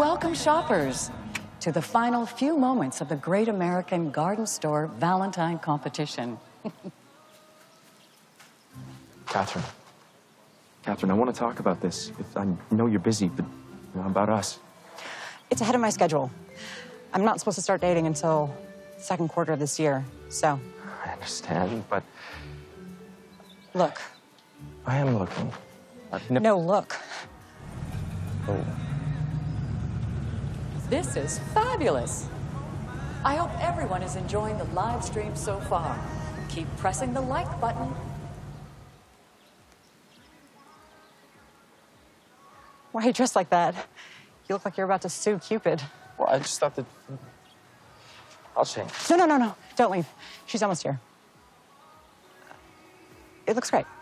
welcome shoppers to the final few moments of the Great American Garden Store Valentine competition. Catherine, I want to talk about this. I know you're busy, but about us. It's ahead of my schedule. I'm not supposed to start dating until second quarter of this year, so. I understand, but... Look. I am looking. No, look. Oh. This is fabulous. I hope everyone is enjoying the live stream so far. Keep pressing the like button. Why are you dressed like that? You look like you're about to sue Cupid. Well, I just thought that... I'll change. No. Don't leave. She's almost here. It looks great.